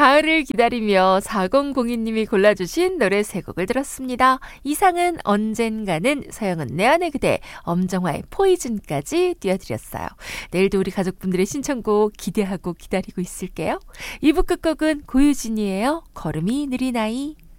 가을을 기다리며 4002님이 골라주신 노래 세 곡을 들었습니다. 이상은 언젠가는, 서영은 내 안의 그대, 엄정화의 포이즌까지 띄워드렸어요. 내일도 우리 가족분들의 신청곡 기대하고 기다리고 있을게요. 2부 끝곡은 고유진이에요. 걸음이 느린 아이.